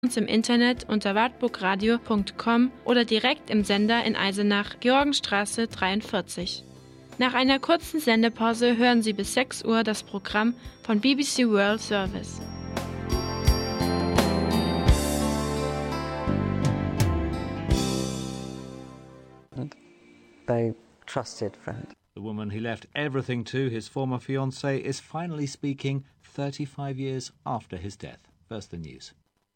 uns im Internet unter wartburgradio.com oder direkt im Sender in Eisenach, Georgenstraße 43. Nach einer kurzen Sendepause hören Sie bis 6 Uhr das Programm von BBC World Service. A trusted friend. The woman he left everything to, his former fiancée, is finally speaking 35 years after his death. First the news.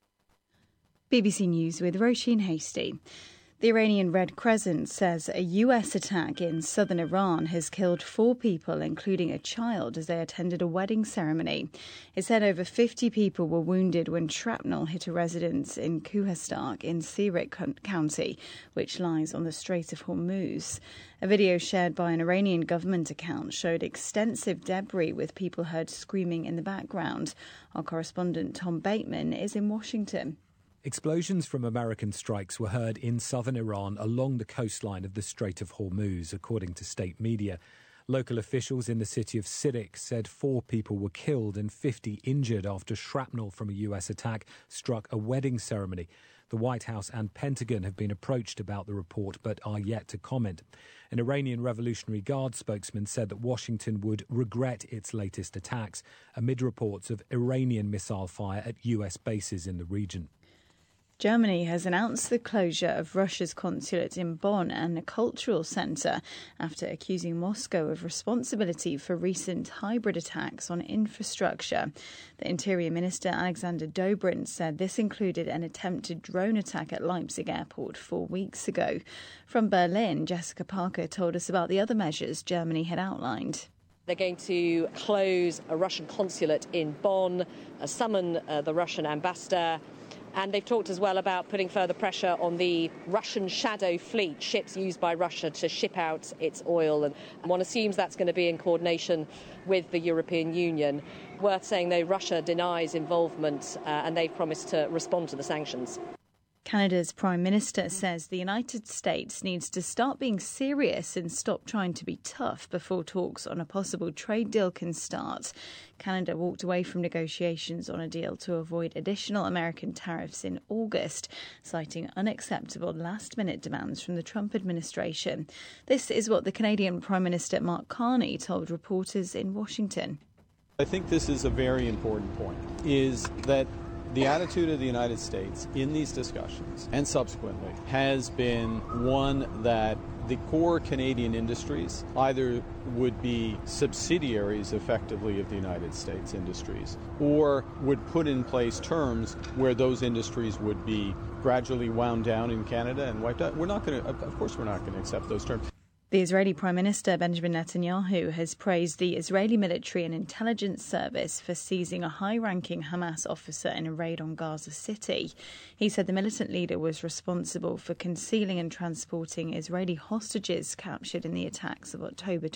BBC News with Roisin Hasty. The Iranian Red Crescent says a US attack in southern Iran has killed 4 people, including a child, as they attended a wedding ceremony. It said over 50 people were wounded when shrapnel hit a residence in Khuzestan in Sirik County, which lies on the Strait of Hormuz. A video shared by an Iranian government account showed extensive debris with people heard screaming in the background. Our correspondent Tom Bateman is in Washington. Explosions from American strikes were heard in southern Iran along the coastline of the Strait of Hormuz, according to state media. Local officials in the city of Sirik said 4 people were killed and 50 injured after shrapnel from a US attack struck a wedding ceremony. The White House and Pentagon have been approached about the report but are yet to comment. An Iranian Revolutionary Guard spokesman said that Washington would regret its latest attacks amid reports of Iranian missile fire at US bases in the region. Germany has announced the closure of Russia's consulate in Bonn and a cultural centre after accusing Moscow of responsibility for recent hybrid attacks on infrastructure. The Interior Minister Alexander Dobrindt said this included an attempted drone attack at Leipzig airport 4 weeks ago. From Berlin, Jessica Parker told us about the other measures Germany had outlined. They're going to close a Russian consulate in Bonn, summon the Russian ambassador. And they've talked as well about putting further pressure on the Russian shadow fleet, ships used by Russia to ship out its oil. And one assumes that's going to be in coordination with the European Union. Worth saying, though, Russia denies involvement and they've promised to respond to the sanctions. Canada's Prime Minister says the United States needs to start being serious and stop trying to be tough before talks on a possible trade deal can start. Canada walked away from negotiations on a deal to avoid additional American tariffs in August, citing unacceptable last-minute demands from the Trump administration. This is what the Canadian Prime Minister Mark Carney told reporters in Washington. I think this is a very important point, is that the attitude of the United States in these discussions and subsequently has been one that the core Canadian industries either would be subsidiaries effectively of the United States industries or would put in place terms where those industries would be gradually wound down in Canada and wiped out. Of course we're not going to accept those terms. The Israeli Prime Minister Benjamin Netanyahu has praised the Israeli military and intelligence service for seizing a high-ranking Hamas officer in a raid on Gaza City. He said the militant leader was responsible for concealing and transporting Israeli hostages captured in the attacks of October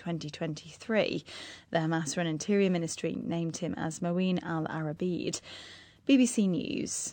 2023. The Hamas-run Interior Ministry named him as Mouin al-Arabid. BBC News.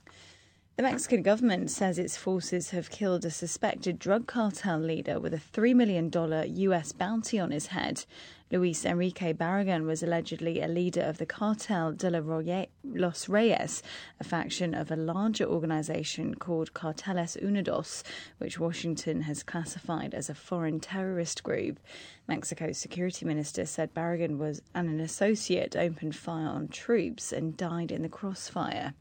The Mexican government says its forces have killed a suspected drug cartel leader with a $3 million US bounty on his head. Luis Enrique Barragan was allegedly a leader of the Cartel de los Reyes, a faction of a larger organization called Carteles Unidos, which Washington has classified as a foreign terrorist group. Mexico's security minister said Barragan was an associate opened fire on troops and died in the crossfire.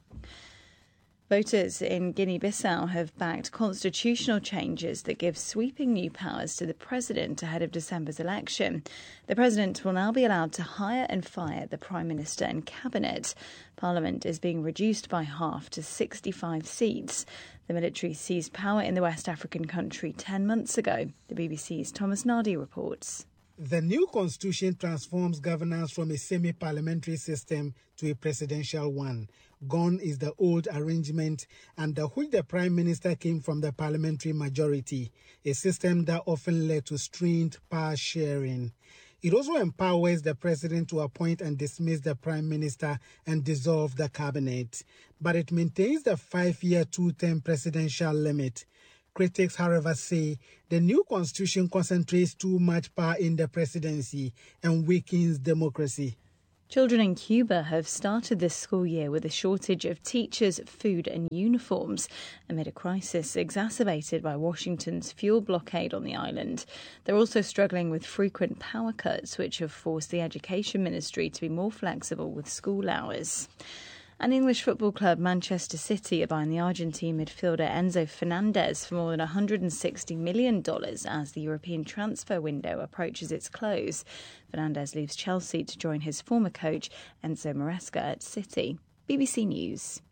Voters in Guinea-Bissau have backed constitutional changes that give sweeping new powers to the president ahead of December's election. The president will now be allowed to hire and fire the prime minister and cabinet. Parliament is being reduced by half to 65 seats. The military seized power in the West African country 10 months ago. The BBC's Thomas Nardi reports. The new constitution transforms governance from a semi-parliamentary system to a presidential one. Gone is the old arrangement under which the prime minister came from the parliamentary majority, a system that often led to strained power sharing. It also empowers the president to appoint and dismiss the prime minister and dissolve the cabinet. But it maintains the 5-year, 2-term presidential limit. Critics, however, say the new constitution concentrates too much power in the presidency and weakens democracy. Children in Cuba have started this school year with a shortage of teachers, food and uniforms amid a crisis exacerbated by Washington's fuel blockade on the island. They're also struggling with frequent power cuts, which have forced the Education Ministry to be more flexible with school hours. And English football club Manchester City are buying the Argentine midfielder Enzo Fernandez for more than $160 million as the European transfer window approaches its close. Fernandez leaves Chelsea to join his former coach Enzo Maresca at City. BBC News.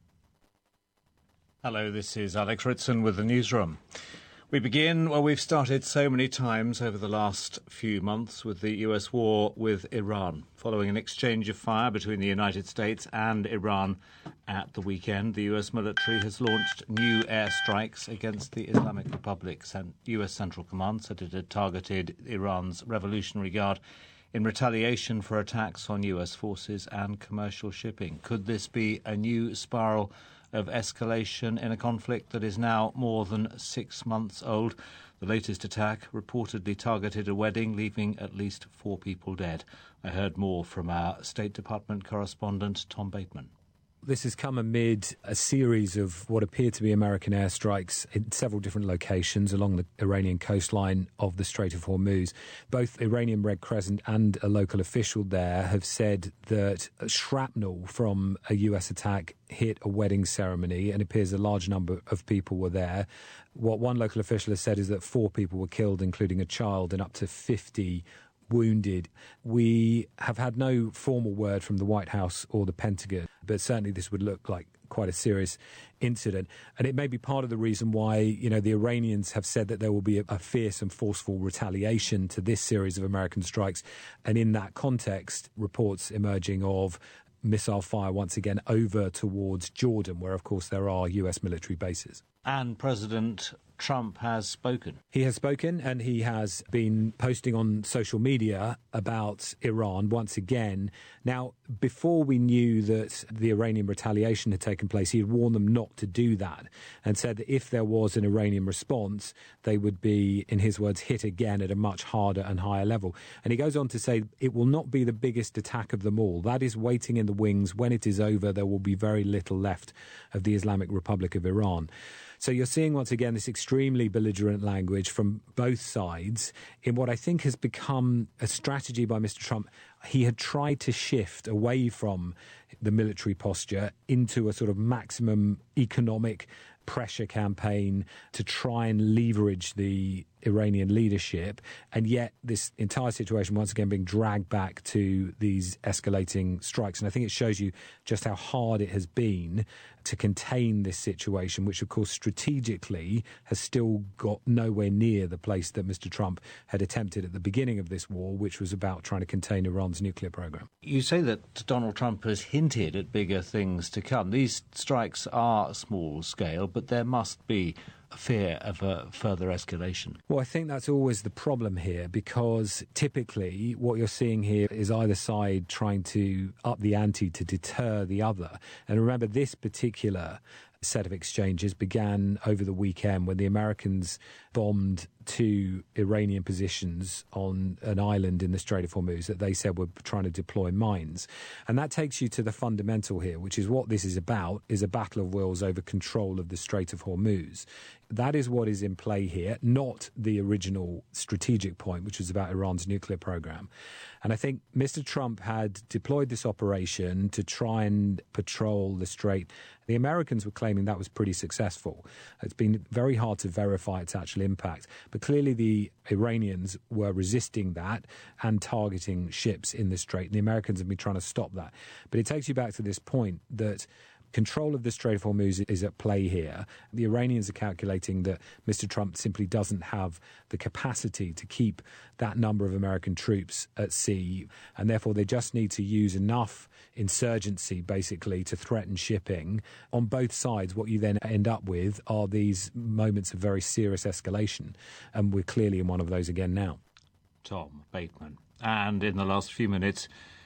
Hello, this is Alex Ritson with the newsroom. We begin where we've started so many times over the last few months with the US war with Iran. Following an exchange of fire between the United States and Iran at the weekend, the US military has launched new airstrikes against the Islamic Republic's US Central Command, said it had targeted Iran's Revolutionary Guard in retaliation for attacks on US forces and commercial shipping. Could this be a new spiral of escalation in a conflict that is now more than 6 months old? The latest attack reportedly targeted a wedding, leaving at least 4 people dead. I heard more from our State Department correspondent, Tom Bateman. This has come amid a series of what appear to be American airstrikes in several different locations along the Iranian coastline of the Strait of Hormuz. Both Iranian Red Crescent and a local official there have said that shrapnel from a US attack hit a wedding ceremony, and it appears a large number of people were there. What one local official has said is that 4 people were killed, including a child, and up to 50 wounded. We have had no formal word from the White House or the Pentagon, but certainly this would look like quite a serious incident. And it may be part of the reason why, the Iranians have said that there will be a fierce and forceful retaliation to this series of American strikes. And in that context, reports emerging of missile fire once again over towards Jordan, where, of course, there are US military bases. And President Trump has spoken. He has spoken, and he has been posting on social media about Iran once again. Now, before we knew that the Iranian retaliation had taken place, he had warned them not to do that and said that if there was an Iranian response, they would be, in his words, hit again at a much harder and higher level. And he goes on to say it will not be the biggest attack of them all. That is waiting in the wings. When it is over, there will be very little left of the Islamic Republic of Iran. So you're seeing, once again, this extremely belligerent language from both sides in what I think has become a strategy by Mr. Trump. He had tried to shift away from the military posture into a sort of maximum economic pressure campaign to try and leverage the Iranian leadership, and yet this entire situation once again being dragged back to these escalating strikes. And I think it shows you just how hard it has been to contain this situation, which of course strategically has still got nowhere near the place that Mr. Trump had attempted at the beginning of this war, which was about trying to contain Iran's nuclear program. You say that Donald Trump has hinted at bigger things to come. These strikes are small scale, but there must be a fear of a further escalation. Well, I think that's always the problem here, because typically what you're seeing here is either side trying to up the ante to deter the other. And remember, this particular set of exchanges began over the weekend when the Americans bombed 2 Iranian positions on an island in the Strait of Hormuz that they said were trying to deploy mines. And that takes you to the fundamental here, which is what this is about, is a battle of wills over control of the Strait of Hormuz. That is what is in play here, not the original strategic point, which was about Iran's nuclear program. And I think Mr. Trump had deployed this operation to try and patrol the Strait. The Americans were claiming that was pretty successful. It's been very hard to verify its actual impact, but clearly the Iranians were resisting that and targeting ships in the Strait, and the Americans have been trying to stop that. But it takes you back to this point that control of the Strait of Hormuz is at play here. The Iranians are calculating that Mr. Trump simply doesn't have the capacity to keep that number of American troops at sea, and therefore they just need to use enough insurgency, basically, to threaten shipping. On both sides, what you then end up with are these moments of very serious escalation, and we're clearly in one of those again now. Tom Bateman. And in the last few minutes,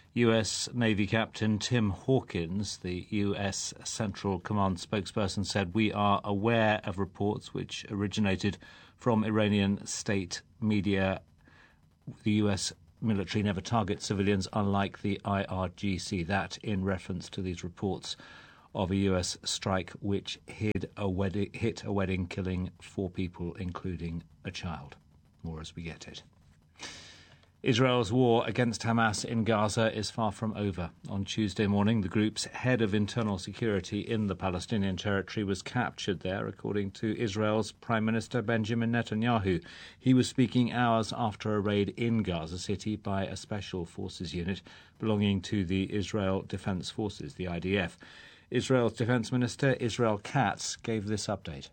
US Navy Captain Tim Hawkins, the US Central Command spokesperson, said, "We are aware of reports which originated from Iranian state media. The US military never targets civilians, unlike the IRGC. That in reference to these reports of a US strike which hit a wedding, killing 4 people, including a child. More as we get it. Israel's war against Hamas in Gaza is far from over. On Tuesday morning, the group's head of internal security in the Palestinian territory was captured there, according to Israel's Prime Minister Benjamin Netanyahu. He was speaking hours after a raid in Gaza City by a special forces unit belonging to the Israel Defense Forces, the IDF. Israel's Defense Minister Israel Katz gave this update.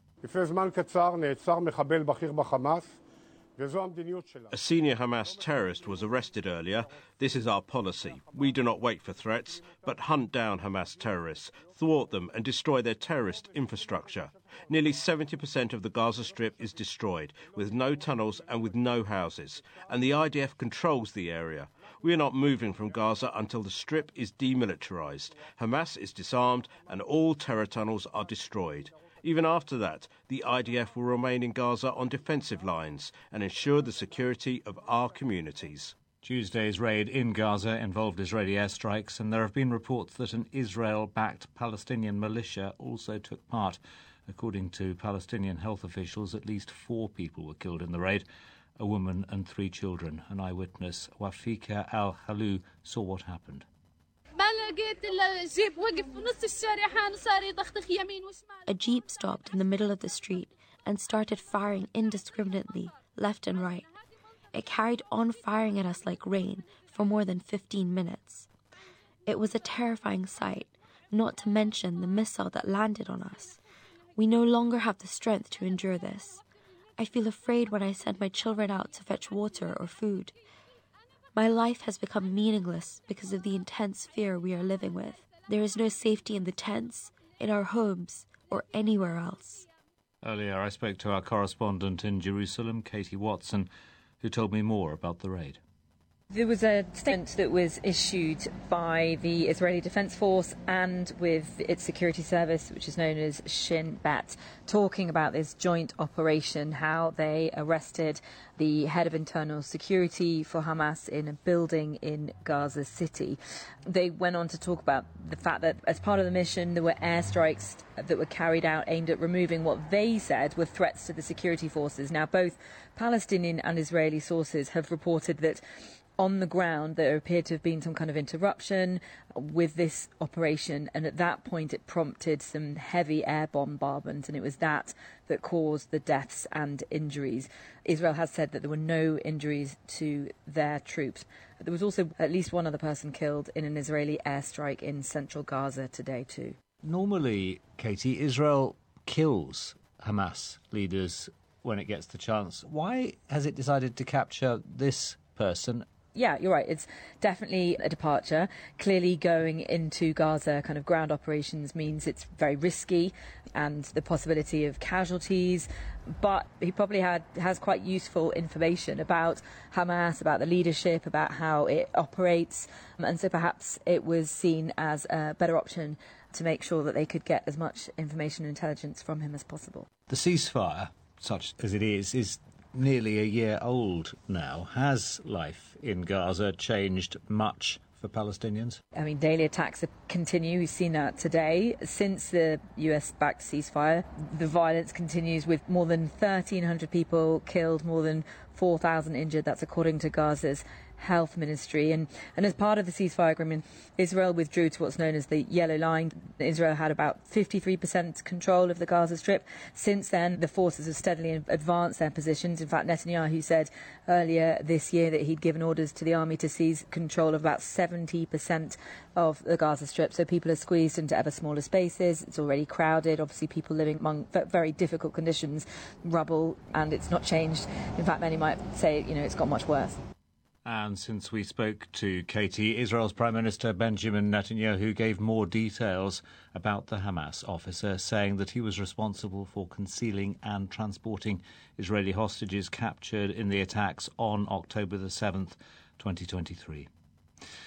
A senior Hamas terrorist was arrested earlier. This is our policy. We do not wait for threats, but hunt down Hamas terrorists, thwart them and destroy their terrorist infrastructure. Nearly 70% of the Gaza Strip is destroyed, with no tunnels and with no houses, and the IDF controls the area. We are not moving from Gaza until the Strip is demilitarized, Hamas is disarmed and all terror tunnels are destroyed. Even after that, the IDF will remain in Gaza on defensive lines and ensure the security of our communities. Tuesday's raid in Gaza involved Israeli airstrikes, and there have been reports that an Israel-backed Palestinian militia also took part. According to Palestinian health officials, at least 4 people were killed in the raid, a woman and 3 children. An eyewitness, Wafika Al-Halou, saw what happened. A jeep stopped in the middle of the street and started firing indiscriminately, left and right. It carried on firing at us like rain for more than 15 minutes. It was a terrifying sight, not to mention the missile that landed on us. We no longer have the strength to endure this. I feel afraid when I send my children out to fetch water or food. My life has become meaningless because of the intense fear we are living with. There is no safety in the tents, in our homes, or anywhere else. Earlier, I spoke to our correspondent in Jerusalem, Katie Watson, who told me more about the raid. There was a statement that was issued by the Israeli Defense Force and with its security service, which is known as Shin Bet, talking about this joint operation, how they arrested the head of internal security for Hamas in a building in Gaza City. They went on to talk about the fact that as part of the mission, there were airstrikes that were carried out aimed at removing what they said were threats to the security forces. Now, both Palestinian and Israeli sources have reported that on the ground there appeared to have been some kind of interruption with this operation, and at that point it prompted some heavy air bombardment, and it was that caused the deaths and injuries. Israel has said that there were no injuries to their troops. There was also at least one other person killed in an Israeli airstrike in central Gaza today too. Normally, Katie, Israel kills Hamas leaders when it gets the chance. Why has it decided to capture this person? Yeah, you're right. It's definitely a departure. Clearly going into Gaza kind of ground operations means it's very risky and the possibility of casualties. But he probably has quite useful information about Hamas, about the leadership, about how it operates. And so perhaps it was seen as a better option to make sure that they could get as much information and intelligence from him as possible. The ceasefire, such as it is nearly a year old now. Has life in Gaza changed much for Palestinians? I mean, daily attacks continue. We've seen that today. Since the US-backed ceasefire, the violence continues with more than 1,300 people killed, more than 4,000 injured. That's according to Gaza's health ministry. And as part of the ceasefire agreement, Israel withdrew to what's known as the Yellow Line. Israel had about 53% control of the Gaza Strip. Since then, the forces have steadily advanced their positions. In fact, Netanyahu said earlier this year that he'd given orders to the army to seize control of about 70% of the Gaza Strip. So people are squeezed into ever smaller spaces. It's already crowded. Obviously, people living among very difficult conditions, rubble, and it's not changed. In fact, many might say, it's got much worse. And since we spoke to Katie, Israel's Prime Minister Benjamin Netanyahu gave more details about the Hamas officer, saying that he was responsible for concealing and transporting Israeli hostages captured in the attacks on October the 7th, 2023.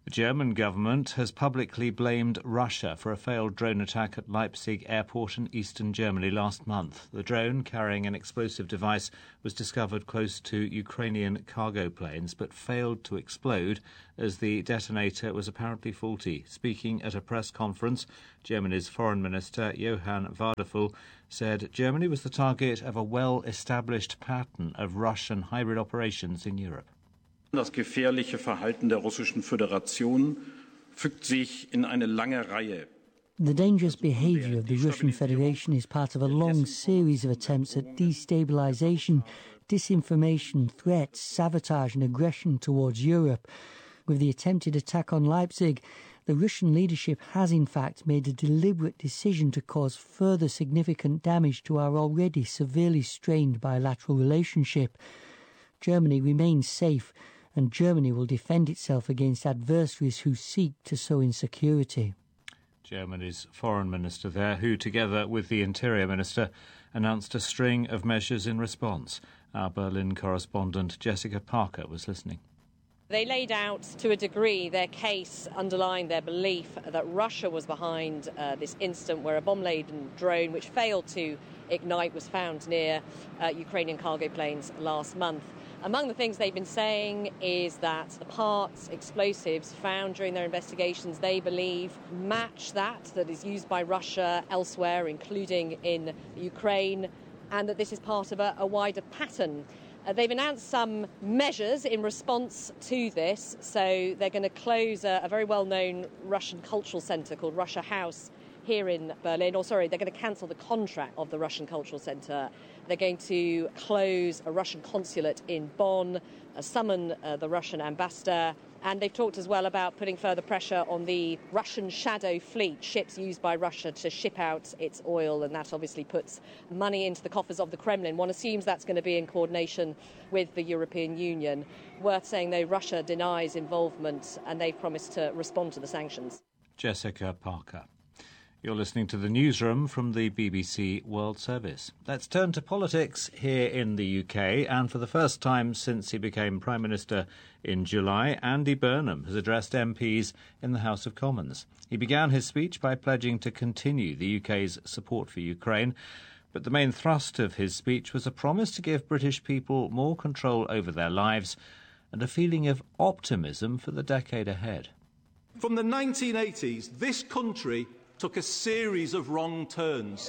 The German government has publicly blamed Russia for a failed drone attack at Leipzig airport in eastern Germany last month. The drone, carrying an explosive device, was discovered close to Ukrainian cargo planes but failed to explode as the detonator was apparently faulty. Speaking at a press conference, Germany's Foreign Minister Johann Wadephul said Germany was the target of a well-established pattern of Russian hybrid operations in Europe. Das gefährliche Verhalten der Russischen Föderation fügt sich in eine lange Reihe. The dangerous behaviour of the Russian Federation is part of a long series of attempts at destabilisation, disinformation, threats, sabotage and aggression towards Europe. With the attempted attack on Leipzig, the Russian leadership has in fact made a deliberate decision to cause further significant damage to our already severely strained bilateral relationship. Germany remains safe, and Germany will defend itself against adversaries who seek to sow insecurity. Germany's foreign minister there, who, together with the interior minister, announced a string of measures in response. Our Berlin correspondent Jessica Parker was listening. They laid out, to a degree, their case, underlying their belief that Russia was behind this incident where a bomb-laden drone, which failed to ignite, was found near Ukrainian cargo planes last month. Among the things they've been saying is that the parts, explosives found during their investigations, they believe match that is used by Russia elsewhere, including in Ukraine, and that this is part of a wider pattern. They've announced some measures in response to this. So they're going to close a very well-known Russian cultural centre called Russia House here in Berlin. They're going to cancel the contract of the Russian Cultural Centre. They're going to close a Russian consulate in Bonn, summon the Russian ambassador. And they've talked as well about putting further pressure on the Russian shadow fleet, ships used by Russia to ship out its oil. And that obviously puts money into the coffers of the Kremlin. One assumes that's going to be in coordination with the European Union. Worth saying, though, Russia denies involvement and they've promised to respond to the sanctions. Jessica Parker. You're listening to the newsroom from the BBC World Service. Let's turn to politics here in the UK, and for the first time since he became Prime Minister in July, Andy Burnham has addressed MPs in the House of Commons. He began his speech by pledging to continue the UK's support for Ukraine, but the main thrust of his speech was a promise to give British people more control over their lives and a feeling of optimism for the decade ahead. From the 1980s, this country took a series of wrong turns.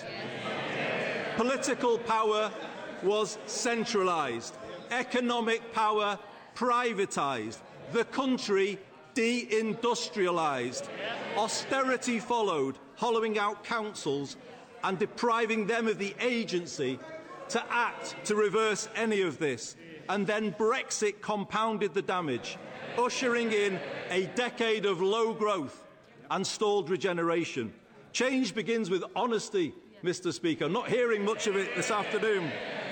Political power was centralised, economic power privatised, the country deindustrialised. Austerity followed, hollowing out councils and depriving them of the agency to act to reverse any of this. And then Brexit compounded the damage, ushering in a decade of low growth and stalled regeneration. Change begins with honesty, Mr. Speaker. I'm not hearing much of it this afternoon.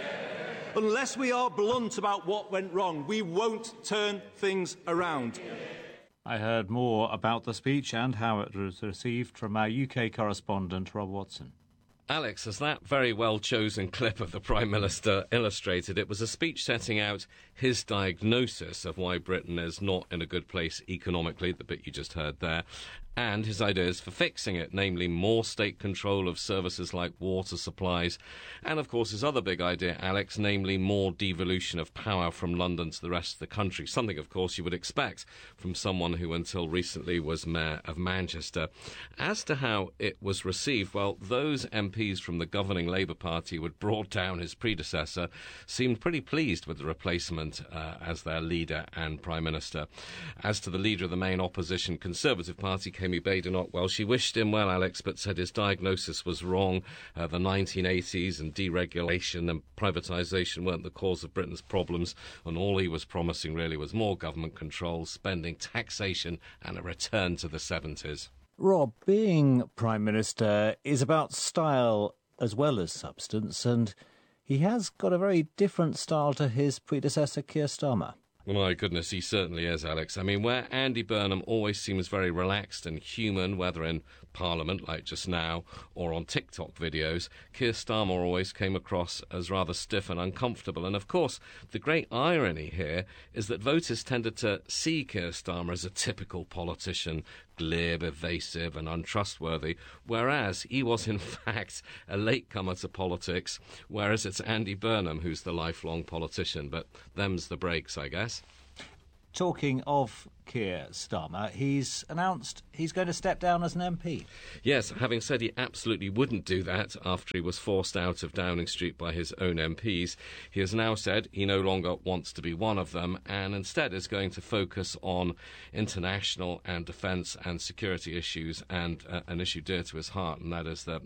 Unless we are blunt about what went wrong, we won't turn things around. I heard more about the speech and how it was received from our UK correspondent, Rob Watson. Alex, as that very well-chosen clip of the Prime Minister illustrated, it was a speech setting out his diagnosis of why Britain is not in a good place economically, the bit you just heard there, and his ideas for fixing it, namely more state control of services like water supplies, and of course his other big idea, Alex, namely more devolution of power from London to the rest of the country, something of course you would expect from someone who until recently was Mayor of Manchester. As to how it was received, well, those MPs from the governing Labour Party who had brought down his predecessor seemed pretty pleased with the replacement as their leader and Prime Minister. As to the leader of the main opposition Conservative Party, Kemi Badenoch, well, she wished him well, Alex, but said his diagnosis was wrong. The 1980s and deregulation and privatisation weren't the cause of Britain's problems, and all he was promising really was more government control, spending, taxation and a return to the 70s. Rob, being Prime Minister is about style as well as substance, and he has got a very different style to his predecessor, Keir Starmer. My goodness, he certainly is, Alex. I mean, where Andy Burnham always seems very relaxed and human, whether in Parliament, like just now, or on TikTok videos, Keir Starmer always came across as rather stiff and uncomfortable. And, of course, the great irony here is that voters tended to see Keir Starmer as a typical politician, glib, evasive and untrustworthy, whereas he was, in fact, a latecomer to politics, whereas it's Andy Burnham who's the lifelong politician. But them's the breaks, I guess. Talking of Keir Starmer, he's announced he's going to step down as an MP. Yes, having said he absolutely wouldn't do that after he was forced out of Downing Street by his own MPs, he has now said he no longer wants to be one of them and instead is going to focus on international and defence and security issues and an issue dear to his heart, and that is the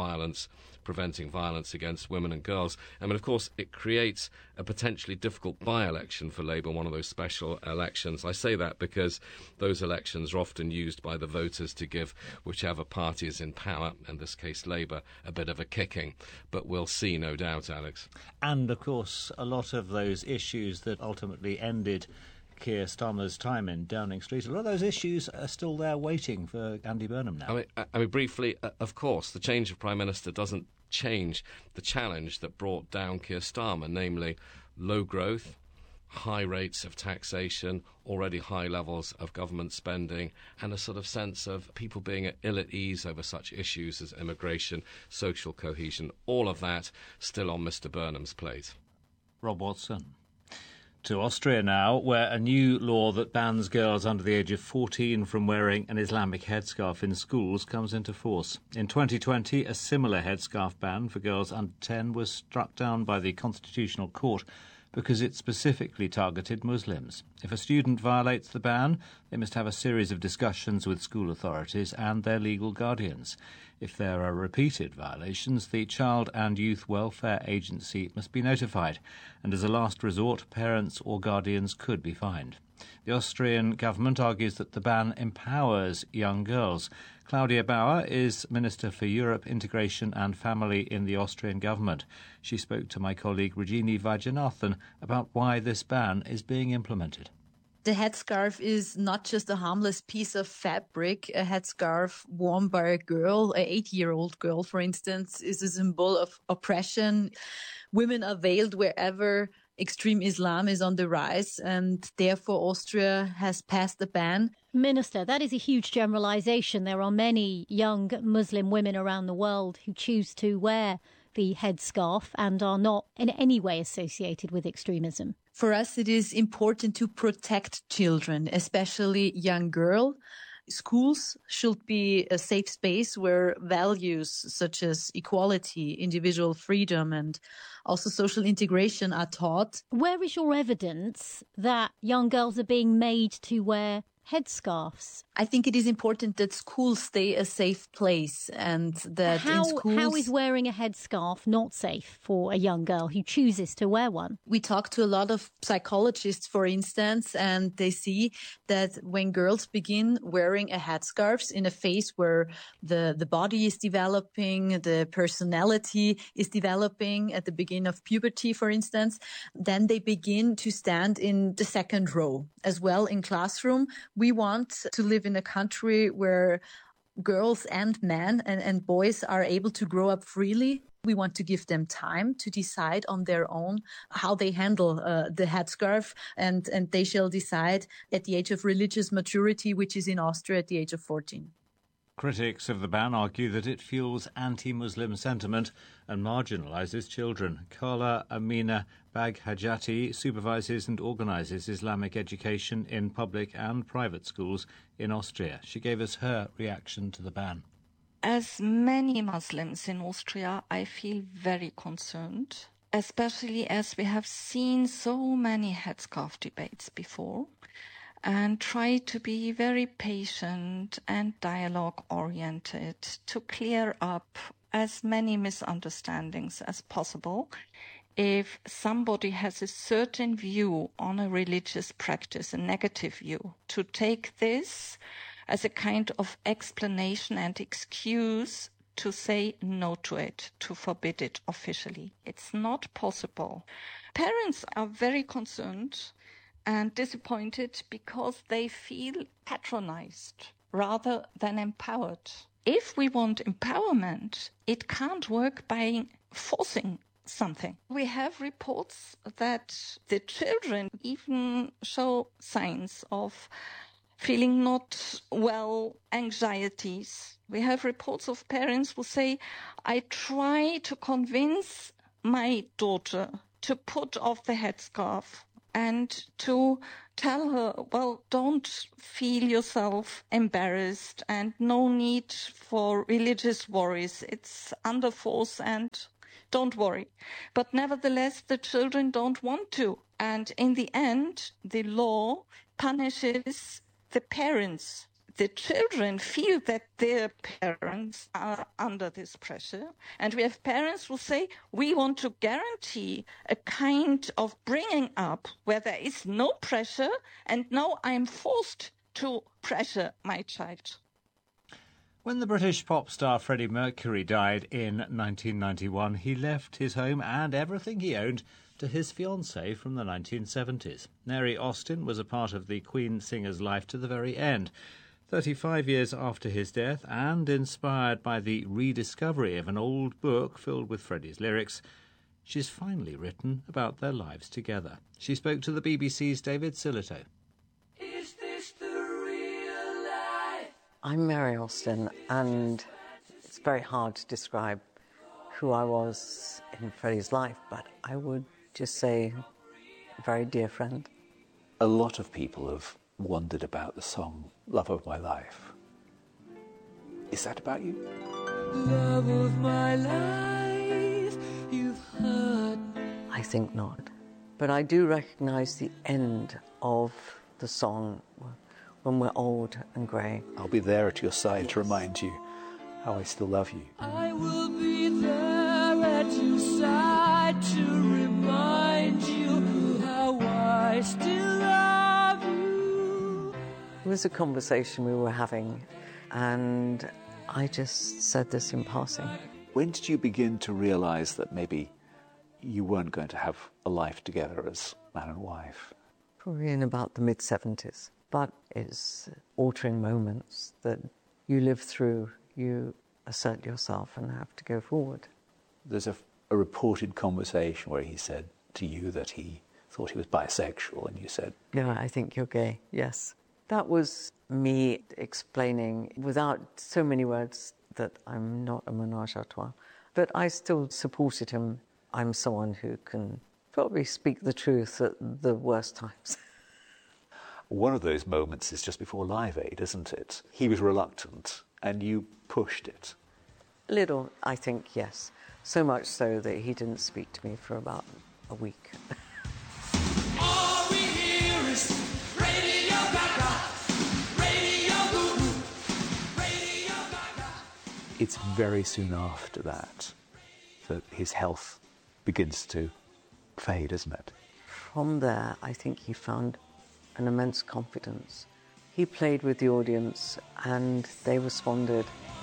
preventing violence against women and girls. I mean, of course, it creates a potentially difficult by-election for Labour, one of those special elections. I say that because those elections are often used by the voters to give whichever party is in power, in this case Labour, a bit of a kicking. But we'll see, no doubt, Alex. And, of course, a lot of those issues that ultimately ended Keir Starmer's time in Downing Street, a lot of those issues are still there waiting for Andy Burnham now. I mean, briefly, of course, the change of Prime Minister doesn't change the challenge that brought down Keir Starmer, namely low growth, high rates of taxation, already high levels of government spending, and a sort of sense of people being ill at ease over such issues as immigration, social cohesion, all of that still on Mr. Burnham's plate. Rob Watson. To Austria now, where a new law that bans girls under the age of 14 from wearing an Islamic headscarf in schools comes into force. In 2020, a similar headscarf ban for girls under 10 was struck down by the Constitutional Court because it specifically targeted Muslims. If a student violates the ban, they must have a series of discussions with school authorities and their legal guardians. If there are repeated violations, the Child and Youth Welfare Agency must be notified, and as a last resort, parents or guardians could be fined. The Austrian government argues that the ban empowers young girls. Claudia Bauer is Minister for Europe, Integration and Family in the Austrian government. She spoke to my colleague Regini Vajanathan about why this ban is being implemented. The headscarf is not just a harmless piece of fabric. A headscarf worn by a girl, an 8-year-old girl, for instance, is a symbol of oppression. Women are veiled wherever extreme Islam is on the rise, and therefore Austria has passed a ban. Minister, that is a huge generalisation. There are many young Muslim women around the world who choose to wear the headscarf and are not in any way associated with extremism. For us, it is important to protect children, especially young girls. Schools should be a safe space where values such as equality, individual freedom, and also social integration are taught. Where is your evidence that young girls are being made to wear headscarves? I think it is important that schools stay a safe place and that in schools... How is wearing a headscarf not safe for a young girl who chooses to wear one? We talk to a lot of psychologists, for instance, and they see that when girls begin wearing a headscarf in a phase where the body is developing, the personality is developing at the beginning of puberty, for instance, then they begin to stand in the second row as well in classroom. We want to live in a country where girls and men and boys are able to grow up freely. We want to give them time to decide on their own how they handle the headscarf, and they shall decide at the age of religious maturity, which is in Austria at the age of 14. Critics of the ban argue that it fuels anti-Muslim sentiment and marginalises children. Carla Amina Baghajati supervises and organises Islamic education in public and private schools in Austria. She gave us her reaction to the ban. As many Muslims in Austria, I feel very concerned, especially as we have seen so many headscarf debates before, and try to be very patient and dialogue-oriented to clear up as many misunderstandings as possible. If somebody has a certain view on a religious practice, a negative view, to take this as a kind of explanation and excuse to say no to it, to forbid it officially. It's not possible. Parents are very concerned and disappointed because they feel patronized rather than empowered. If we want empowerment, it can't work by forcing something. We have reports that the children even show signs of feeling not well, anxieties. We have reports of parents who say, I try to convince my daughter to put off the headscarf and to tell her, well, don't feel yourself embarrassed and no need for religious worries. It's under force and don't worry. But nevertheless, the children don't want to. And in the end, the law punishes the parents. The children feel that their parents are under this pressure. And we have parents who say, we want to guarantee a kind of bringing up where there is no pressure and now I'm forced to pressure my child. When the British pop star Freddie Mercury died in 1991, he left his home and everything he owned to his fiancée from the 1970s. Mary Austin was a part of the Queen singer's life to the very end. 35 years after his death, and inspired by the rediscovery of an old book filled with Freddie's lyrics, she's finally written about their lives together. She spoke to the BBC's David Sillito. Is this the real life? I'm Mary Austin, and it's very hard to describe who I was in Freddie's life, but I would just say a very dear friend. A lot of people have wondered about the song Love of My Life. Is that about you? Love of my life, you've hurt me. I think not. But I do recognise the end of the song when we're old and grey. I'll be there at your side to remind you how I still love you. I will be there at your side to remind you how I still love you. It was a conversation we were having, and I just said this in passing. When did you begin to realise that maybe you weren't going to have a life together as man and wife? Probably in about the mid-70s. But it's altering moments that you live through, you assert yourself and have to go forward. There's a reported conversation where he said to you that he thought he was bisexual, and you said, "Yeah, I think you're gay," yes. That was me explaining, without so many words, that I'm not a ménage à trois. But I still supported him. I'm someone who can probably speak the truth at the worst times. One of those moments is just before Live Aid, isn't it? He was reluctant, and you pushed it. A little, I think, yes. So much so that he didn't speak to me for about a week. All we hear is Radio Gaga, Radio Goo, Radio Gaga. It's very soon after that his health begins to fade, isn't it? From there, I think he found an immense confidence. He played with the audience and they responded.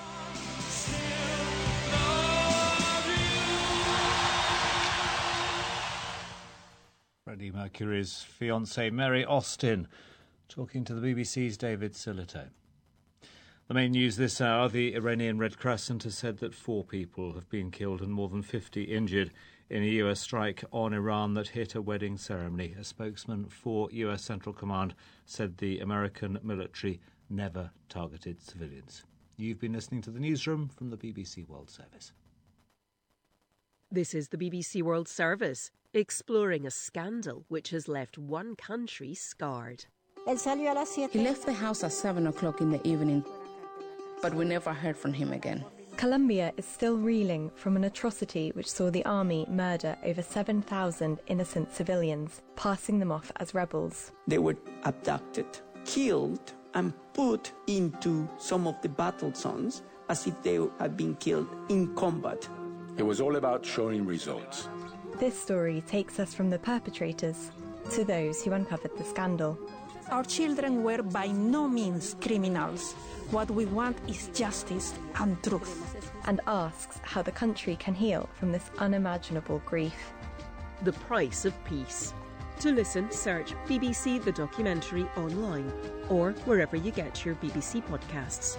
Freddie Mercury's fiancée Mary Austin talking to the BBC's David Sillito. The main news this hour, the Iranian Red Crescent has said that 4 people have been killed and more than 50 injured in a US strike on Iran that hit a wedding ceremony. A spokesman for US Central Command said the American military never targeted civilians. You've been listening to the newsroom from the BBC World Service. This is the BBC World Service, exploring a scandal which has left one country scarred. He left the house at 7 o'clock in the evening, but we never heard from him again. Colombia is still reeling from an atrocity which saw the army murder over 7,000 innocent civilians, passing them off as rebels. They were abducted, killed, and put into some of the battle zones as if they had been killed in combat. It was all about showing results. This story takes us from the perpetrators to those who uncovered the scandal. Our children were by no means criminals. What we want is justice and truth. And asks how the country can heal from this unimaginable grief. The price of peace. To listen, search BBC The Documentary online or wherever you get your BBC podcasts.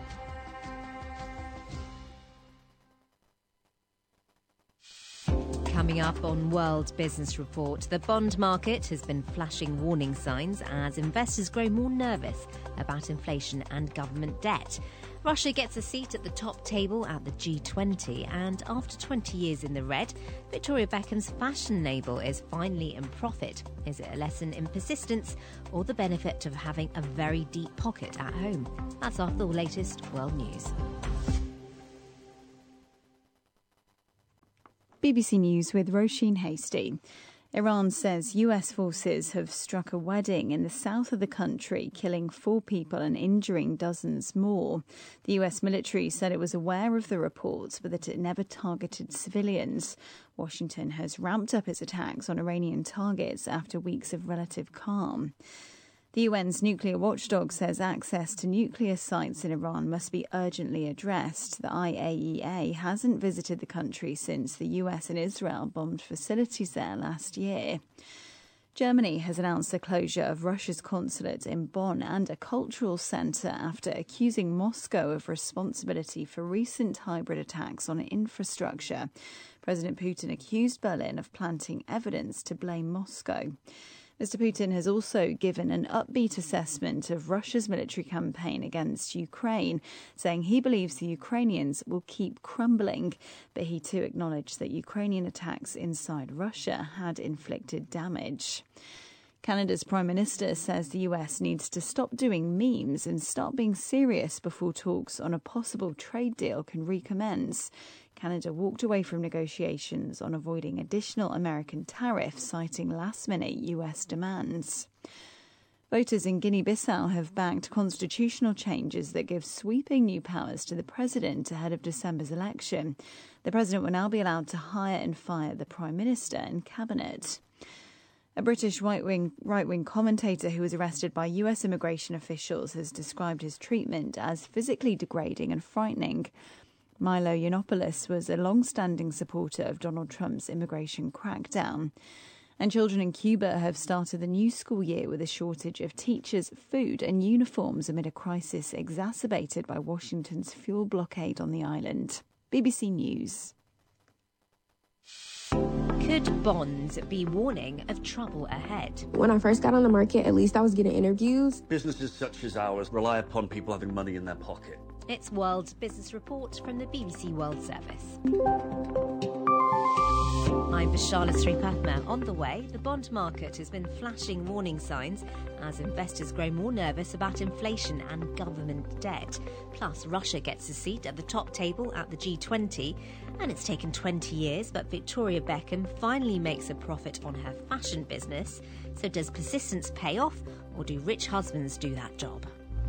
Coming up on World Business Report, the bond market has been flashing warning signs as investors grow more nervous about inflation and government debt. Russia gets a seat at the top table at the G20, and after 20 years in the red, Victoria Beckham's fashion label is finally in profit. Is it a lesson in persistence or the benefit of having a very deep pocket at home? That's after the latest world news. BBC News with Roisin Hastie. Iran says US forces have struck a wedding in the south of the country, killing 4 people and injuring dozens more. The US military said it was aware of the reports, but that it never targeted civilians. Washington has ramped up its attacks on Iranian targets after weeks of relative calm. The UN's nuclear watchdog says access to nuclear sites in Iran must be urgently addressed. The IAEA hasn't visited the country since the US and Israel bombed facilities there last year. Germany has announced the closure of Russia's consulate in Bonn and a cultural centre after accusing Moscow of responsibility for recent hybrid attacks on infrastructure. President Putin accused Berlin of planting evidence to blame Moscow. Mr. Putin has also given an upbeat assessment of Russia's military campaign against Ukraine, saying he believes the Ukrainians will keep crumbling. But he too acknowledged that Ukrainian attacks inside Russia had inflicted damage. Canada's Prime Minister says the US needs to stop doing memes and start being serious before talks on a possible trade deal can recommence. Canada walked away from negotiations on avoiding additional American tariffs, citing last-minute US demands. Voters in Guinea-Bissau have backed constitutional changes that give sweeping new powers to the president ahead of December's election. The president will now be allowed to hire and fire the Prime Minister and cabinet. A British right-wing commentator who was arrested by US immigration officials has described his treatment as physically degrading and frightening. Milo Yiannopoulos was a long-standing supporter of Donald Trump's immigration crackdown. And children in Cuba have started the new school year with a shortage of teachers, food and uniforms amid a crisis exacerbated by Washington's fuel blockade on the island. BBC News. Could bonds be warning of trouble ahead? When I first got on the market, at least I was getting interviews. Businesses such as ours rely upon people having money in their pocket. It's World Business Report from the BBC World Service. I'm Vishala Sripathma. On the way, the bond market has been flashing warning signs as investors grow more nervous about inflation and government debt. Plus, Russia gets a seat at the top table at the G20. And it's taken 20 years, but Victoria Beckham finally makes a profit on her fashion business. So does persistence pay off, or do rich husbands do that job?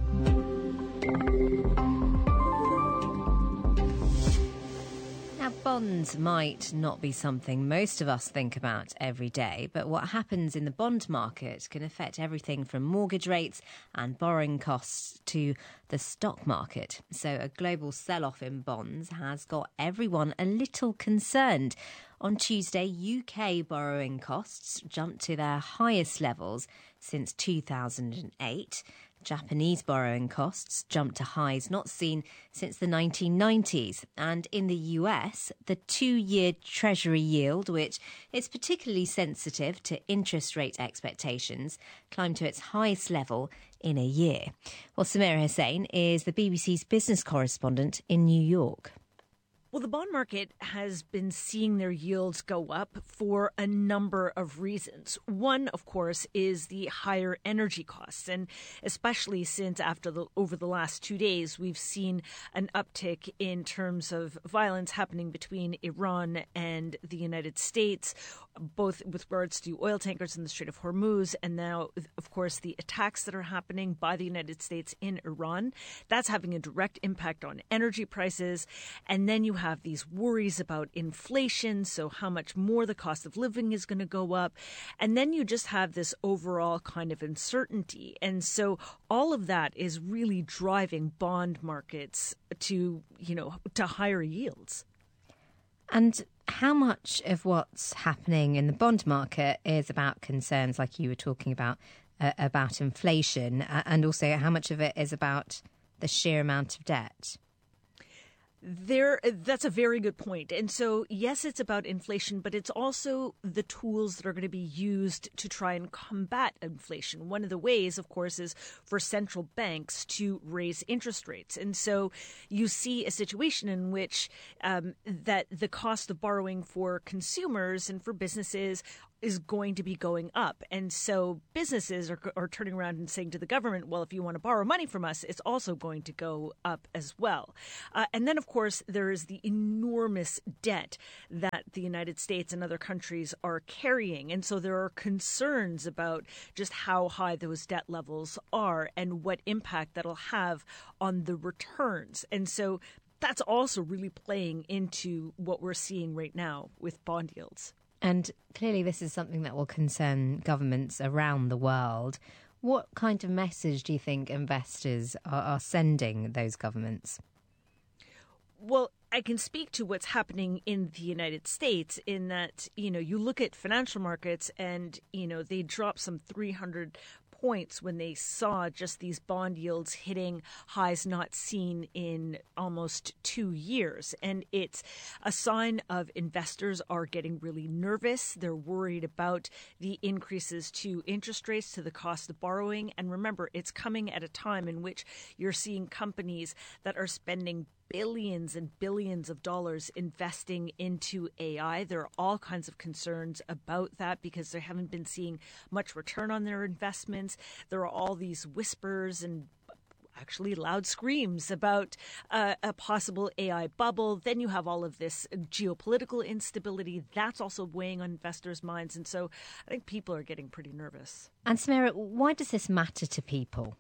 Now, bonds might not be something most of us think about every day, but what happens in the bond market can affect everything from mortgage rates and borrowing costs to the stock market. So a global sell-off in bonds has got everyone a little concerned. On Tuesday, UK borrowing costs jumped to their highest levels since 2008. Japanese borrowing costs jumped to highs not seen since the 1990s. And in the US, the 2-year Treasury yield, which is particularly sensitive to interest rate expectations, climbed to its highest level in a year. Well, Samira Hussain is the BBC's business correspondent in New York. Well, the bond market has been seeing their yields go up for a number of reasons. One, of course, is the higher energy costs. And especially since over the last 2 days, we've seen an uptick in terms of violence happening between Iran and the United States, both with regards to oil tankers in the Strait of Hormuz. And now, of course, the attacks that are happening by the United States in Iran. That's having a direct impact on energy prices. And then you have these worries about inflation, so how much more the cost of living is going to go up. And then you just have this overall kind of uncertainty. And so all of that is really driving bond markets to higher yields. And how much of what's happening in the bond market is about concerns like you were talking about inflation, and also how much of it is about the sheer amount of debt? That's a very good point. And so, yes, it's about inflation, but it's also the tools that are going to be used to try and combat inflation. One of the ways, of course, is for central banks to raise interest rates. And so you see a situation in which that the cost of borrowing for consumers and for businesses is going to be going up. And so businesses are turning around and saying to the government, well, if you want to borrow money from us, it's also going to go up as well. And then, of course, there is the enormous debt that the United States and other countries are carrying. And so there are concerns about just how high those debt levels are and what impact that'll have on the returns. And so that's also really playing into what we're seeing right now with bond yields. And clearly this is something that will concern governments around the world. What kind of message do you think investors are sending those governments? Well, I can speak to what's happening in the United States in that, you look at financial markets and, they dropped some 300 points when they saw just these bond yields hitting highs not seen in almost 2 years. And it's a sign of investors are getting really nervous. They're worried about the increases to interest rates, to the cost of borrowing. And remember, it's coming at a time in which you're seeing companies that are spending billions and billions of dollars investing into AI. There are all kinds of concerns about that because they haven't been seeing much return on their investments. There are all these whispers and actually loud screams about a possible AI bubble. Then you have all of this geopolitical instability. That's also weighing on investors' minds. And so I think people are getting pretty nervous. And Samira, why does this matter to people?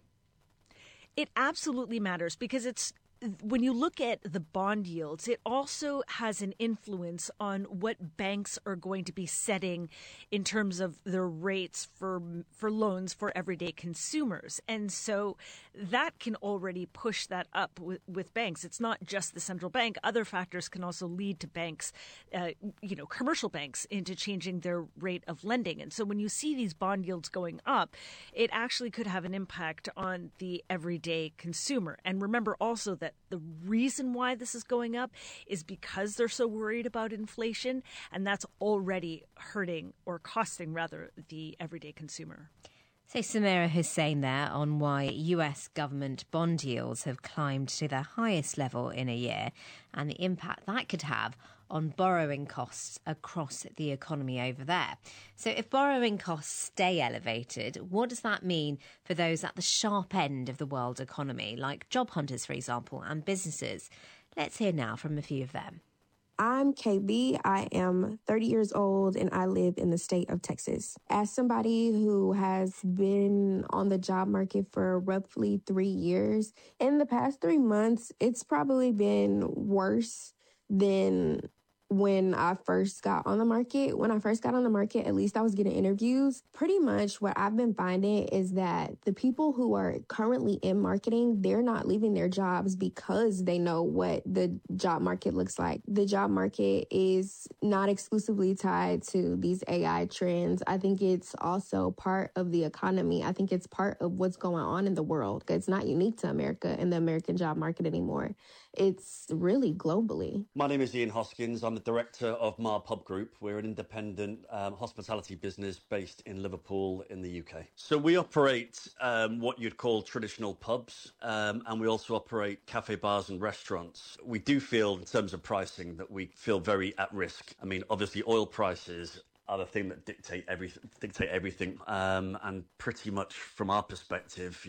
It absolutely matters because when you look at the bond yields, it also has an influence on what banks are going to be setting in terms of their rates for loans for everyday consumers. And so that can already push that up with banks. It's not just the central bank. Other factors can also lead to banks, commercial banks, into changing their rate of lending. And so when you see these bond yields going up, it actually could have an impact on the everyday consumer. And remember also that the reason why this is going up is because they're so worried about inflation, and that's already hurting or costing, rather, the everyday consumer. So Samira Hussain there on why US government bond yields have climbed to their highest level in a year and the impact that could have on borrowing costs across the economy over there. So if borrowing costs stay elevated, what does that mean for those at the sharp end of the world economy, like job hunters, for example, and businesses? Let's hear now from a few of them. I'm KB. I am 30 years old and I live in the state of Texas. As somebody who has been on the job market for roughly 3 years, in the past 3 months, it's probably been worse than when I first got on the market. When I first got on the market, at least I was getting interviews. Pretty much what I've been finding is that the people who are currently in marketing, they're not leaving their jobs because they know what the job market looks like. The job market is not exclusively tied to these AI trends. I think it's also part of the economy. I think it's part of what's going on in the world. It's not unique to America and the American job market anymore. It's really globally. My name is Ian Hoskins. I'm the director of Mar Pub Group. We're an independent hospitality business based in Liverpool in the UK. So we operate what you'd call traditional pubs, and we also operate cafe bars and restaurants. We do feel, in terms of pricing, that we feel very at risk. I mean, obviously oil prices are the thing that dictate everything. And pretty much from our perspective,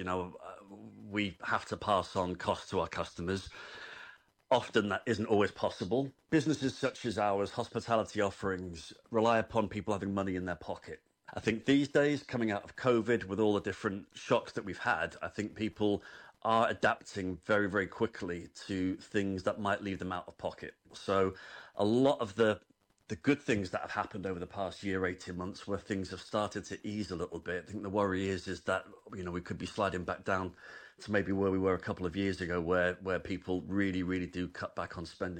we have to pass on costs to our customers. Often that isn't always possible. Businesses such as ours, hospitality offerings, rely upon people having money in their pocket. I think these days, coming out of COVID, with all the different shocks that we've had, I think people are adapting very, very quickly to things that might leave them out of pocket. So a lot of the good things that have happened over the past year, 18 months, where things have started to ease a little bit. I think the worry is that, we could be sliding back down to maybe where we were a couple of years ago, where people really, really do cut back on spending.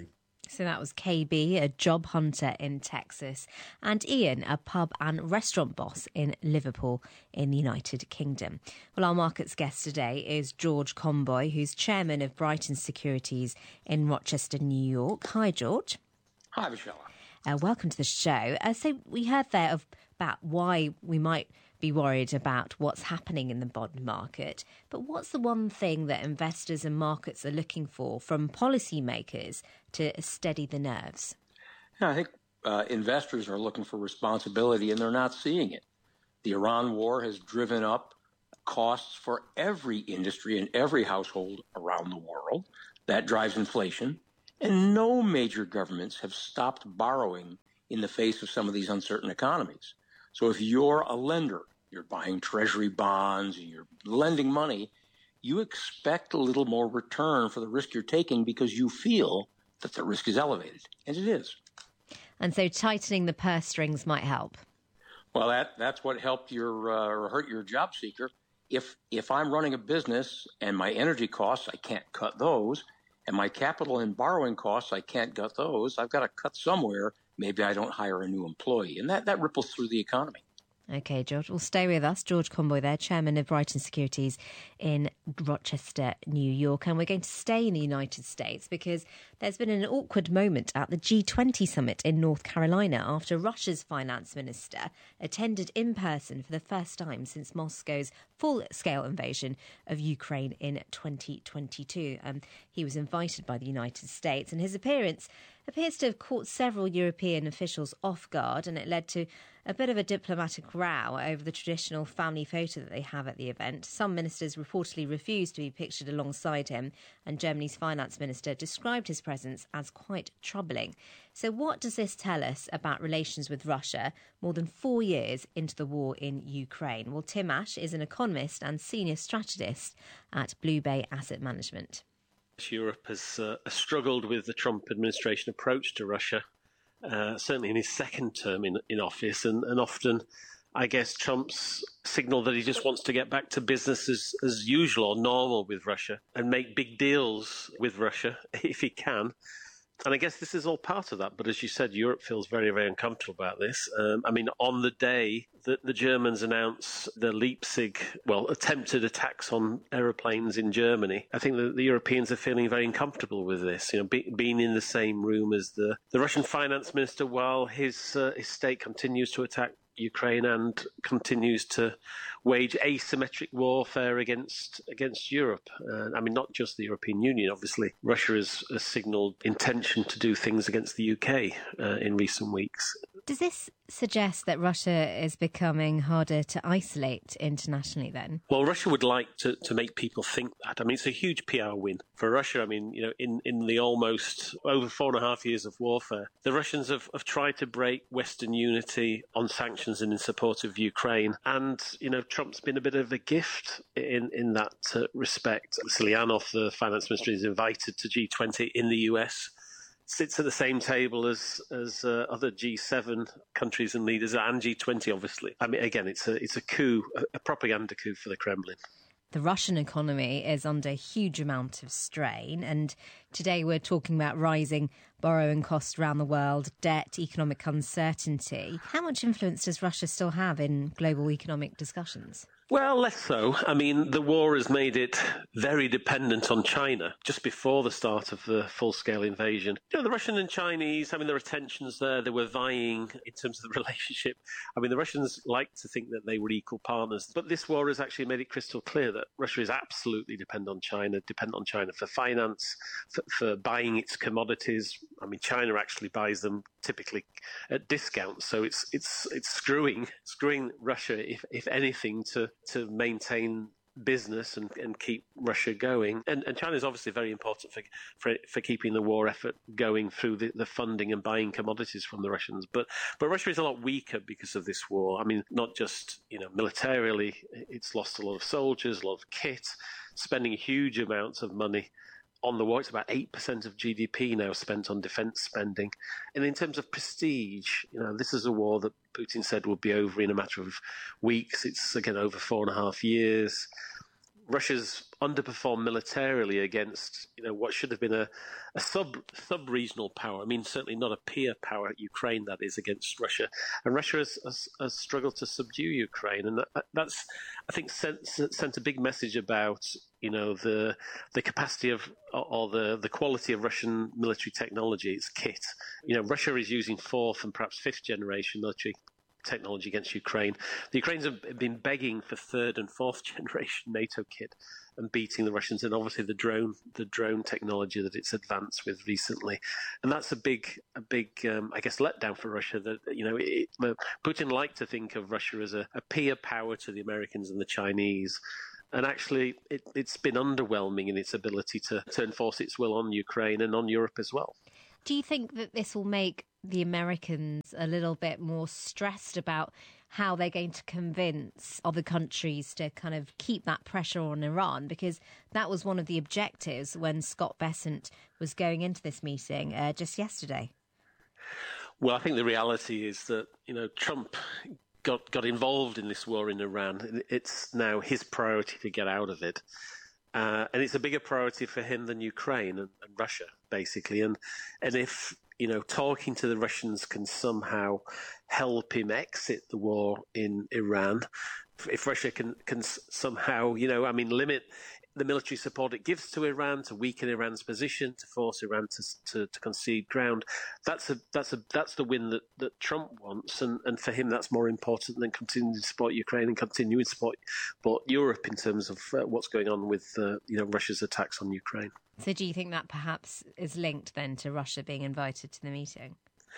So that was KB, a job hunter in Texas, and Ian, a pub and restaurant boss in Liverpool in the United Kingdom. Well, our markets guest today is George Comboy, who's chairman of Brighton Securities in Rochester, New York. Hi, George. Hi, Michelle. Welcome to the show. So we heard there about why we might be worried about what's happening in the bond market. But what's the one thing that investors and markets are looking for from policymakers to steady the nerves? Yeah, I think investors are looking for responsibility, and they're not seeing it. The Iran war has driven up costs for every industry and every household around the world. That drives inflation. And no major governments have stopped borrowing in the face of some of these uncertain economies. So if you're a lender, you're buying treasury bonds, you're lending money, you expect a little more return for the risk you're taking because you feel that the risk is elevated. And it is. And so tightening the purse strings might help. Well, that's what helped or hurt your job seeker. If I'm running a business and my energy costs, I can't cut those. And my capital and borrowing costs, I can't cut those. I've got to cut somewhere. Maybe I don't hire a new employee. And that ripples through the economy. OK, George, well, stay with us. George Comboy there, chairman of Brighton Securities in Rochester, New York. And we're going to stay in the United States because there's been an awkward moment at the G20 summit in North Carolina after Russia's finance minister attended in person for the first time since Moscow's full-scale invasion of Ukraine in 2022. He was invited by the United States, and his appearance appears to have caught several European officials off guard, and it led to a bit of a diplomatic row over the traditional family photo that they have at the event. Some ministers reportedly refused to be pictured alongside him, and Germany's finance minister described his presence as quite troubling. So what does this tell us about relations with Russia more than 4 years into the war in Ukraine? Well, Tim Ash is an economist and senior strategist at Blue Bay Asset Management. Europe has struggled with the Trump administration approach to Russia, certainly in his second term in office, and often, I guess, Trump's signalled that he just wants to get back to business as usual or normal with Russia and make big deals with Russia if he can. And I guess this is all part of that. But as you said, Europe feels very, very uncomfortable about this. On the day that the Germans announced the Leipzig, attempted attacks on aeroplanes in Germany, I think the Europeans are feeling very uncomfortable with this. Being in the same room as the Russian finance minister while his state continues to attack Ukraine and continues to wage asymmetric warfare against Europe. Not just the European Union, obviously. Russia has signalled intention to do things against the UK in recent weeks. Does this suggest that Russia is becoming harder to isolate internationally then? Well, Russia would like to make people think that. It's a huge PR win for Russia. In the almost over 4.5 years of warfare, the Russians have tried to break Western unity on sanctions and in support of Ukraine. And, Trump's been a bit of a gift in that respect. Silianov, the finance minister, is invited to G20 in the US, sits at the same table as other G7 countries and leaders and G20, obviously. Again, it's a coup, a propaganda coup for the Kremlin. The Russian economy is under a huge amount of strain, and today we're talking about rising borrowing costs around the world, debt, economic uncertainty. How much influence does Russia still have in global economic discussions? Well, less so. The war has made it very dependent on China. Just before the start of the full-scale invasion, the Russian and Chinese, there are tensions there. They were vying in terms of the relationship. The Russians like to think that they were equal partners. But this war has actually made it crystal clear that Russia is absolutely dependent on China for finance, for buying its commodities. China actually buys them typically at discounts. So it's screwing Russia, if anything, to maintain business and keep Russia going. And China is obviously very important for keeping the war effort going through the funding and buying commodities from the Russians. But Russia is a lot weaker because of this war. Not just, militarily, it's lost a lot of soldiers, a lot of kit, spending huge amounts of money on the war. It's about 8% of GDP now spent on defence spending. And in terms of prestige, this is a war that Putin said would be over in a matter of weeks. It's, again, over 4.5 years. Russia's underperformed militarily against, what should have been a sub-regional power. I mean, certainly not a peer power, Ukraine, that is, against Russia. And Russia has struggled to subdue Ukraine. And that's, I think, sent a big message about, the capacity of, or the quality of Russian military technology, its kit. Russia is using fourth and perhaps fifth generation military technology against Ukraine. The Ukrainians have been begging for third and fourth generation NATO kit and beating the Russians, and obviously the drone technology that it's advanced with recently, and that's a big I guess letdown for Russia. That Putin liked to think of Russia as a peer power to the Americans and the Chinese. And actually, it's been underwhelming in its ability to enforce its will on Ukraine and on Europe as well. Do you think that this will make the Americans a little bit more stressed about how they're going to convince other countries to kind of keep that pressure on Iran? Because that was one of the objectives when Scott Bessent was going into this meeting just yesterday. Well, I think the reality is that, Trump got involved in this war in Iran. It's now his priority to get out of it. And it's a bigger priority for him than Ukraine and Russia, basically. And if, talking to the Russians can somehow help him exit the war in Iran, if Russia can somehow, limit the military support it gives to Iran, to weaken Iran's position, to force Iran to concede ground, that's the win that Trump wants, and for him that's more important than continuing to support Ukraine and continuing to support Europe in terms of what's going on with Russia's attacks on Ukraine. So do you think that perhaps is linked then to Russia being invited to the meeting?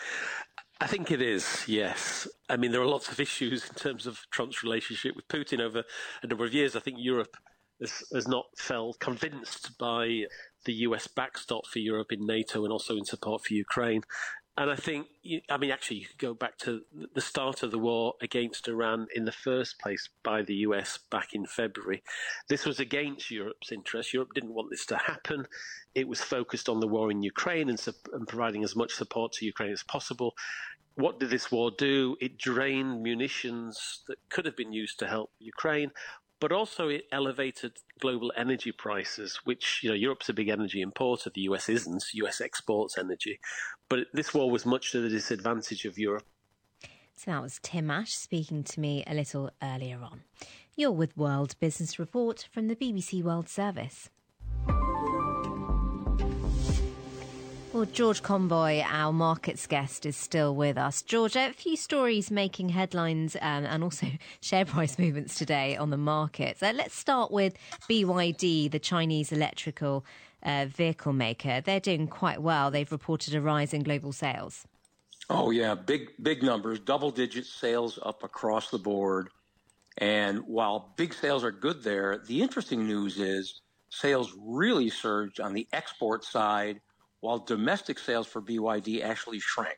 I think it is, yes. I mean, there are lots of issues in terms of Trump's relationship with Putin over a number of years. I think Europe has not felt convinced by the US backstop for Europe in NATO and also in support for Ukraine. And I think, actually, you could go back to the start of the war against Iran in the first place by the US back in February. This was against Europe's interests. Europe didn't want this to happen. It was focused on the war in Ukraine and providing as much support to Ukraine as possible. What did this war do? It drained munitions that could have been used to help Ukraine, but also it elevated global energy prices, which, Europe's a big energy importer, the US isn't. The US exports energy. But this war was much to the disadvantage of Europe. So that was Tim Ash speaking to me a little earlier on. You're with World Business Report from the BBC World Service. Well, George Comboy, our markets guest, is still with us. George, a few stories making headlines and also share price movements today on the markets. Let's start with BYD, the Chinese electrical vehicle maker. They're doing quite well. They've reported a rise in global sales. Oh, yeah, big numbers, double-digit sales up across the board. And while big sales are good there, the interesting news is sales really surged on the export side, while domestic sales for BYD actually shrank.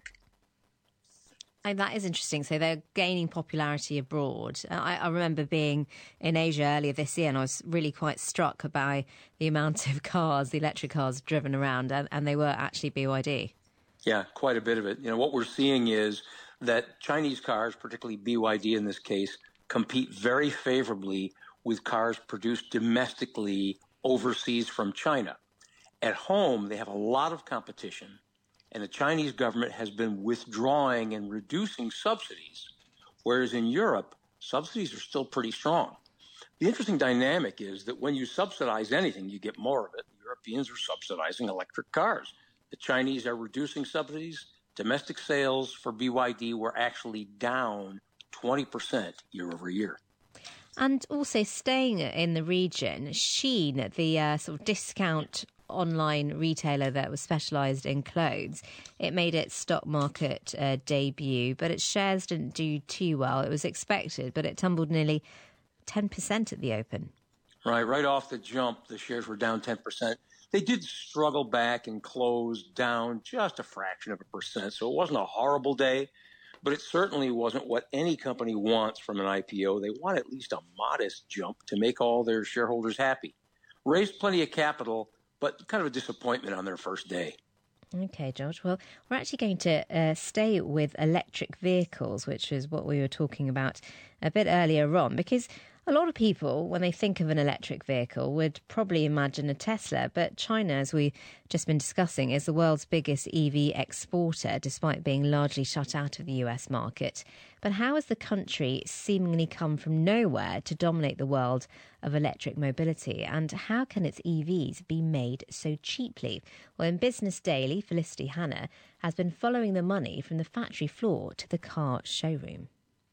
And that is interesting. So they're gaining popularity abroad. I remember being in Asia earlier this year, and I was really quite struck by the amount of cars, the electric cars, driven around, and they were actually BYD. Yeah, quite a bit of it. What we're seeing is that Chinese cars, particularly BYD in this case, compete very favorably with cars produced domestically overseas from China. At home, they have a lot of competition, and the Chinese government has been withdrawing and reducing subsidies, whereas in Europe, subsidies are still pretty strong. The interesting dynamic is that when you subsidize anything, you get more of it. The Europeans are subsidizing electric cars. The Chinese are reducing subsidies. Domestic sales for BYD were actually down 20% year over year. And also staying in the region, Shein, the sort of discount online retailer that was specialised in clothes, it made its stock market debut, but its shares didn't do too well. It was expected, but it tumbled nearly 10% at the open. Right off the jump, the shares were down 10%. They did struggle back and close down just a fraction of a percent, so it wasn't a horrible day, but it certainly wasn't what any company wants from an IPO. They want at least a modest jump to make all their shareholders happy. Raised plenty of capital, but kind of a disappointment on their first day. Okay, George. Well, we're actually going to stay with electric vehicles, which is what we were talking about a bit earlier on, because A lot of people, when they think of an electric vehicle, would probably imagine a Tesla, but China, as we've just been discussing, is the world's biggest EV exporter, despite being largely shut out of the US market. But how has the country seemingly come from nowhere to dominate the world of electric mobility? And how can its EVs be made so cheaply? Well, in Business Daily, Felicity Hanna has been following the money from the factory floor to the car showroom.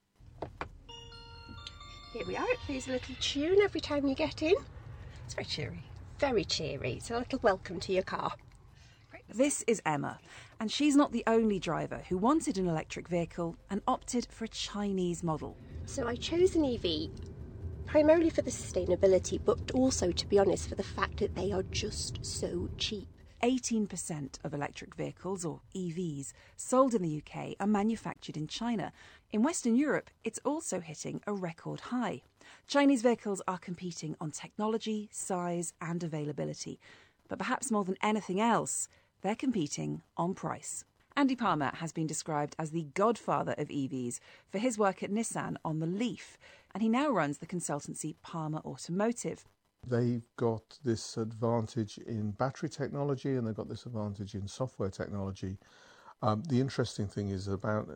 Here we are. It plays a little tune every time you get in. It's very cheery. Very cheery. It's a little welcome to your car. This is Emma, and she's not the only driver who wanted an electric vehicle and opted for a Chinese model. So I chose an EV primarily for the sustainability, but also, to be honest, for the fact that they are just so cheap. 18% of electric vehicles, or EVs, sold in the UK are manufactured in China. In Western Europe, it's also hitting a record high. Chinese vehicles are competing on technology, size and availability. But perhaps more than anything else, they're competing on price. Andy Palmer has been described as the godfather of EVs for his work at Nissan on the Leaf, and he now runs the consultancy Palmer Automotive. They've got this advantage in battery technology and they've got this advantage in software technology. The interesting thing is about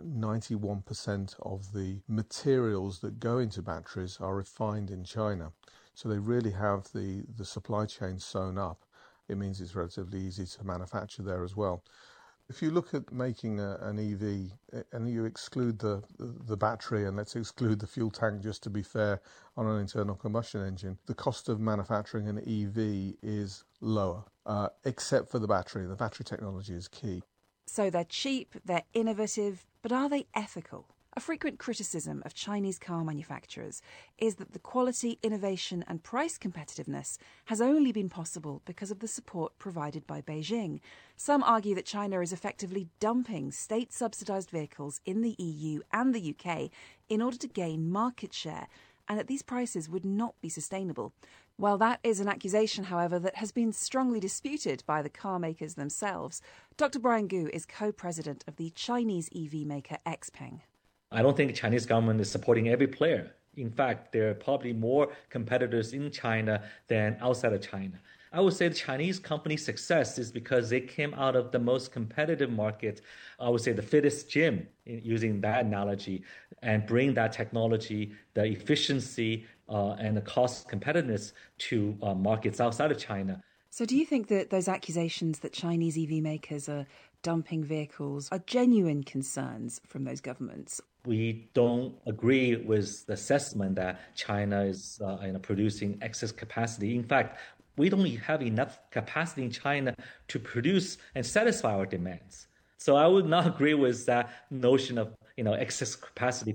91% of the materials that go into batteries are refined in China. So they really have the supply chain sewn up. It means it's relatively easy to manufacture there as well. If you look at making an EV and you exclude the battery, and let's exclude the fuel tank just to be fair on an internal combustion engine, the cost of manufacturing an EV is lower, except for the battery. The battery technology is key. So they're cheap, they're innovative, but are they ethical? A frequent criticism of Chinese car manufacturers is that the quality, innovation and price competitiveness has only been possible because of the support provided by Beijing. Some argue that China is effectively dumping state-subsidised vehicles in the EU and the UK in order to gain market share, and that these prices would not be sustainable. Well, that is an accusation, however, that has been strongly disputed by the car makers themselves. Dr. Brian Gu is co-president of the Chinese EV maker XPeng. I don't think the Chinese government is supporting every player. In fact, there are probably more competitors in China than outside of China. I would say the Chinese company's success is because they came out of the most competitive market, I would say the fittest gym, using that analogy, and bring that technology, the efficiency and the cost competitiveness to markets outside of China. So do you think that those accusations that Chinese EV makers are dumping vehicles are genuine concerns from those governments? We don't agree with the assessment that China is producing excess capacity. In fact, we don't have enough capacity in China to produce and satisfy our demands. So I would not agree with that notion of excess capacity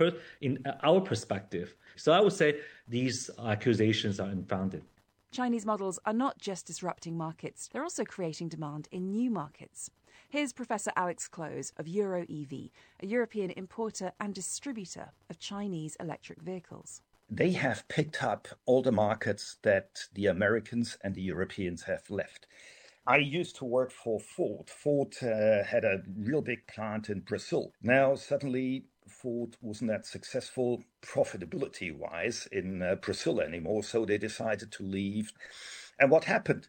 in our perspective. So I would say these accusations are unfounded. Chinese models are not just disrupting markets, they're also creating demand in new markets. Here's Professor Alex Close of EuroEV, a European importer and distributor of Chinese electric vehicles. They have picked up all the markets that the Americans and the Europeans have left. I used to work for Ford. Ford had a real big plant in Brazil. Now, suddenly, Ford wasn't that successful profitability-wise in Brazil anymore, so they decided to leave. And what happened?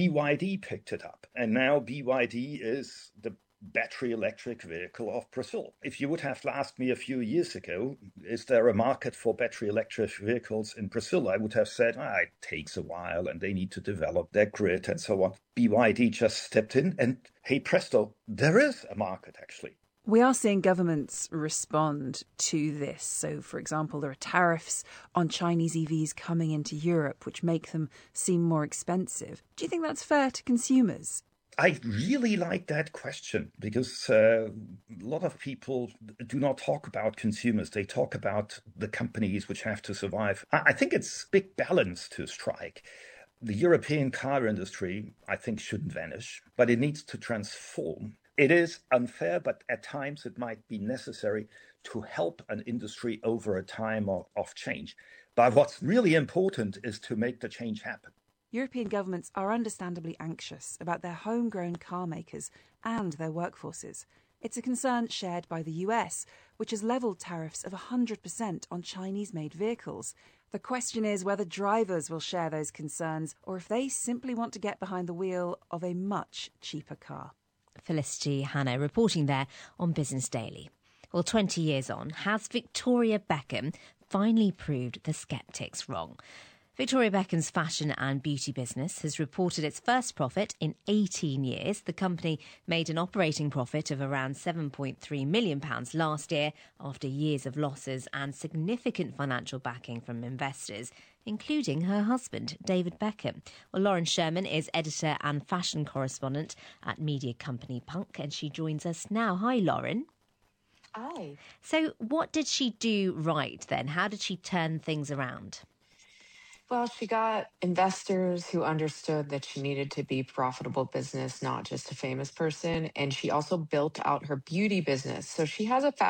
BYD picked it up, and now BYD is the battery electric vehicle of Brazil. If you would have asked me a few years ago, is there a market for battery electric vehicles in Brazil? I would have said, it takes a while and they need to develop their grid and so on. BYD just stepped in and, hey presto, there is a market actually. We are seeing governments respond to this. So, for example, there are tariffs on Chinese EVs coming into Europe, which make them seem more expensive. Do you think that's fair to consumers? I really like that question because a lot of people do not talk about consumers. They talk about the companies which have to survive. I think it's a big balance to strike. The European car industry, I think, shouldn't vanish, but it needs to transform. It is unfair, but at times it might be necessary to help an industry over a time of change. But what's really important is to make the change happen. European governments are understandably anxious about their homegrown car makers and their workforces. It's a concern shared by the US, which has levelled tariffs of 100% on Chinese-made vehicles. The question is whether drivers will share those concerns or if they simply want to get behind the wheel of a much cheaper car. Felicity Hanno reporting there on Business Daily. Well, 20 years on, has Victoria Beckham finally proved the sceptics wrong? Victoria Beckham's fashion and beauty business has reported its first profit in 18 years. The company made an operating profit of around £7.3 million last year after years of losses and significant financial backing from investors, including her husband, David Beckham. Well, Lauren Sherman is editor and fashion correspondent at media company Punk, and she joins us now. Hi, Lauren. Hi. So what did she do right then? How did she turn things around? Well, she got investors who understood that she needed to be a profitable business, not just a famous person. And she also built out her beauty business. So she has a